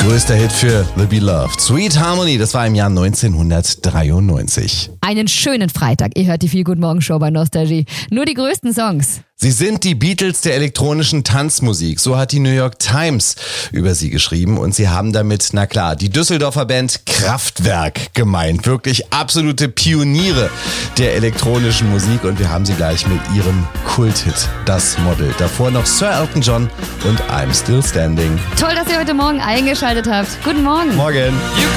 Größter Hit für The Beloved. Sweet Harmony, das war im Jahr 1993. Einen schönen Freitag. Ihr hört die Viel Guten Morgen Show bei Nostalgie. Nur die größten Songs. Sie sind die Beatles der elektronischen Tanzmusik. So hat die New York Times über sie geschrieben. Und sie haben damit, na klar, die Düsseldorfer Band Kraftwerk gemeint. Wirklich absolute Pioniere der elektronischen Musik. Und wir haben sie gleich mit ihrem Kulthit, Das Model. Davor noch Sir Elton John und I'm Still Standing. Toll, dass ihr heute Morgen eingeschaltet habt. Guten Morgen. Morgen.